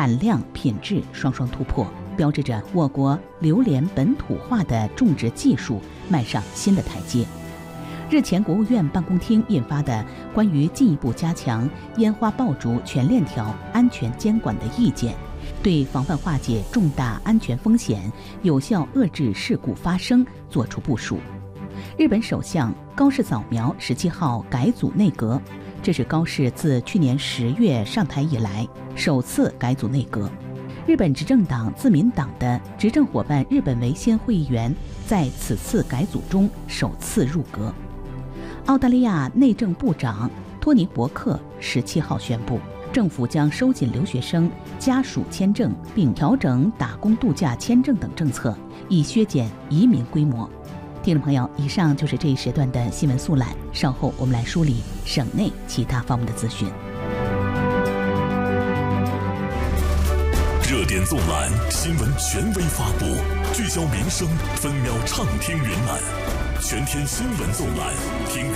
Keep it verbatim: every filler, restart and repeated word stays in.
产量、品质双双突破，标志着我国榴莲本土化的种植技术迈上新的台阶。日前，国务院办公厅印发的关于进一步加强烟花爆竹全链条安全监管的意见，对防范化解重大安全风险、有效遏制事故发生作出部署。日本首相高市早苗十七号改组内阁，这是高市自去年十月上台以来首次改组内阁。日本执政党自民党的执政伙伴日本维新会议员在此次改组中首次入阁。澳大利亚内政部长托尼·伯克十七号宣布，政府将收紧留学生家属签证，并调整打工度假签证等政策，以削减移民规模。听众朋友，以上就是这一时段的新闻速览，稍后我们来梳理省内其他方面的资讯。 热点纵览，新闻权威发布，聚焦民生，分秒畅听云南。全天新闻纵览，听。